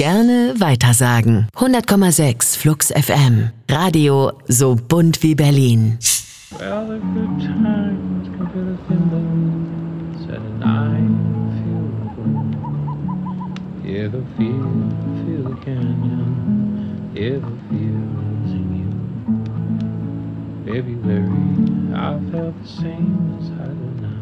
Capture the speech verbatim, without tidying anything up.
Gerne weitersagen. hundert Komma sechs Flux F M. Radio so bunt wie Berlin. Well, the good times can feel the thimbles at a night feel the wind. Hear the feel, feel the canyon. Hear the feels in you. February, I felt the same inside the night.